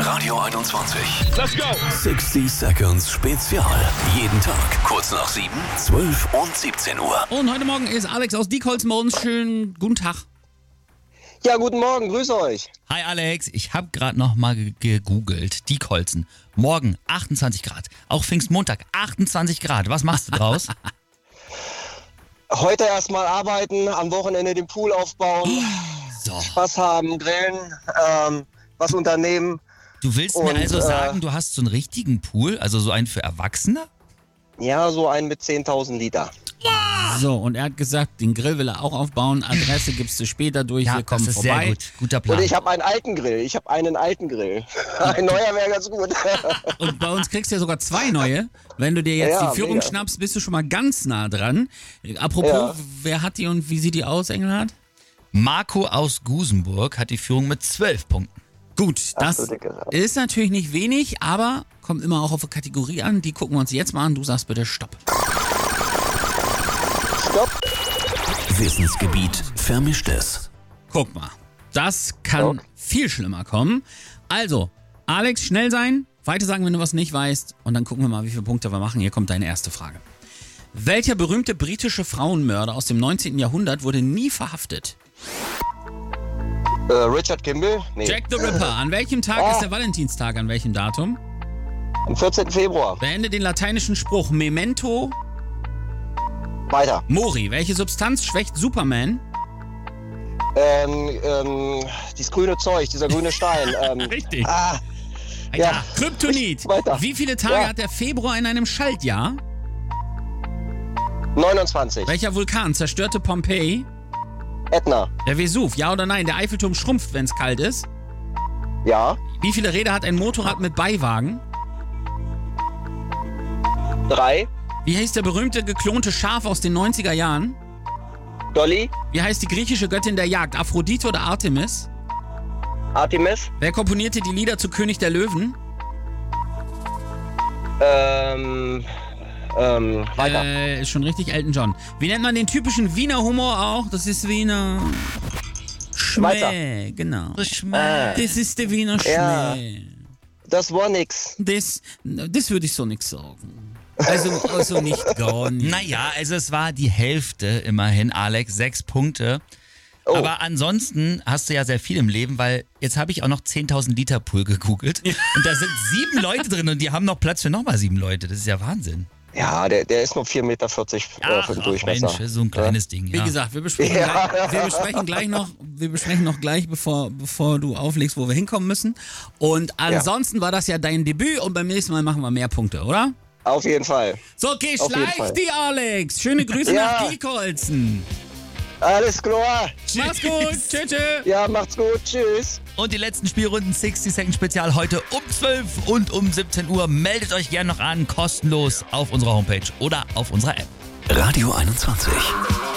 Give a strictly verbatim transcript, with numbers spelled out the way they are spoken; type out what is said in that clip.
Radio einundzwanzig. Let's go! sechzig Seconds Spezial. Jeden Tag kurz nach sieben, zwölf und siebzehn Uhr. Und heute Morgen ist Alex aus Diekholz bei uns. Schönen guten Tag. Ja, guten Morgen, grüße euch. Hi Alex, ich habe gerade noch mal ge- gegoogelt. Diekholzen. Morgen achtundzwanzig Grad. Auch Pfingstmontag achtundzwanzig Grad. Was machst du draus? Heute erstmal arbeiten, am Wochenende den Pool aufbauen, So. Spaß haben, grillen, ähm, was unternehmen. Du willst Und, mir also äh, sagen, du hast so einen richtigen Pool, also so einen für Erwachsene? Ja, so einen mit zehntausend Liter. So, und er hat gesagt, den Grill will er auch aufbauen. Adresse gibst du später durch, wir kommen das ist vorbei. sehr gut. Guter Plan. Und ich habe einen alten Grill. Ich habe einen alten Grill. Ein neuer wäre ganz gut. Und bei uns kriegst du ja sogar zwei neue. Wenn du dir jetzt Ja, die Führung mega. schnappst, bist du schon mal ganz nah dran. Apropos, Ja. wer hat die und wie sieht die aus, Engelhardt? Marco aus Gusenburg hat die Führung mit zwölf Punkten. Gut, das du Dicke Sache. ist natürlich nicht wenig, aber kommt immer auch auf eine Kategorie an. Die gucken wir uns jetzt mal an. Du sagst bitte Stopp. Stopp. Wissensgebiet Vermischtes. Guck mal, das kann Stopp. viel schlimmer kommen. Also, Alex, schnell sein, weiter sagen, wenn du was nicht weißt. Und dann gucken wir mal, wie viele Punkte wir machen. Hier kommt deine erste Frage. Welcher berühmte britische Frauenmörder aus dem neunzehnten Jahrhundert wurde nie verhaftet? Äh, Richard Kimball? Nee. Jack the Ripper. An welchem Tag Ah. ist der Valentinstag? An welchem Datum? Am vierzehnten Februar. Beende den lateinischen Spruch Memento Weiter. Mori. Welche Substanz schwächt Superman? Ähm, ähm, dieses grüne Zeug, dieser grüne Stein. Ähm, Richtig. ah, ja. Kryptonit. Weiter. Wie viele Tage Ja. hat der Februar in einem Schaltjahr? neunundzwanzig. Welcher Vulkan zerstörte Pompeji? Ätna. Der Vesuv. Ja oder nein? Der Eiffelturm schrumpft, wenn es kalt ist. Ja. Wie viele Räder hat ein Motorrad mit Beiwagen? Drei. Wie heißt der berühmte geklonte Schaf aus den neunziger Jahren? Dolly. Wie heißt die griechische Göttin der Jagd? Aphrodite oder Artemis? Artemis. Wer komponierte die Lieder zu König der Löwen? Ähm, ähm, weiter. Äh, ist schon richtig, Elton John. Wie nennt man den typischen Wiener Humor auch? Das ist Wiener Weiter. Schmäh, genau. Ah. Das ist der Wiener Ja. Schmäh. Das war nix. Das, das würde ich so nicht sagen. Also, also nicht gar nicht. Naja, also es war die Hälfte immerhin, Alex, sechs Punkte. Oh. Aber ansonsten hast du ja sehr viel im Leben, weil jetzt habe ich auch noch zehntausend Liter Pool gegoogelt. Und da sind sieben Leute drin und die haben noch Platz für nochmal sieben Leute. Das ist ja Wahnsinn. Ja, der, der ist nur vier Meter vierzig äh, für den ach, Durchmesser. Mensch, so ein kleines Ding. Wie Ja. gesagt, wir besprechen, Ja. gleich, wir besprechen gleich noch, wir besprechen noch gleich, bevor, bevor du auflegst, wo wir hinkommen müssen. Und ansonsten war das ja dein Debüt und beim nächsten Mal machen wir mehr Punkte, oder? Auf jeden Fall. So, okay, Auf jeden schleich Fall. die Alex. Schöne Grüße Ja. nach Diekholzen. Alles klar. Mach's gut. Tschö, tschö. Ja, macht's gut. Tschüss. Und die letzten Spielrunden sechzig Second Spezial heute um zwölf und um siebzehn Uhr. Meldet euch gerne noch an, kostenlos auf unserer Homepage oder auf unserer App. Radio einundzwanzig.